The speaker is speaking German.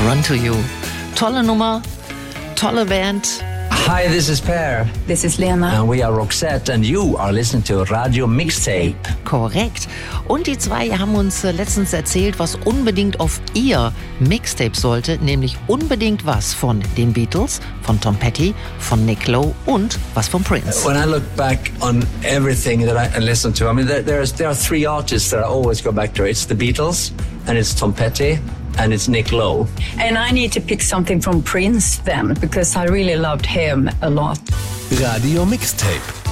Run to You. Tolle Nummer, tolle Band. Hi, this is Per. This is Lena. And we are Roxette and you are listening to Radio Mixtape. Korrekt. Und die zwei haben uns letztens erzählt, was unbedingt auf ihr Mixtape sollte, nämlich unbedingt was von den Beatles, von Tom Petty, von Nick Lowe und was von Prince. When I look back on everything that I listen to, I mean, there are three artists that I always go back to. It's the Beatles, and it's Tom Petty, and it's Nick Lowe. And I need to pick something from Prince then, because I really loved him a lot. Radio Mixtape.